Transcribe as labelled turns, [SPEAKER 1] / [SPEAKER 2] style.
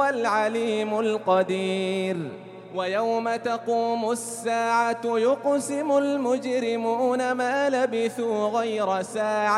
[SPEAKER 1] وهو العليم القدير. ويوم تقوم الساعة يقسم المجرمون ما لبثوا غير ساعة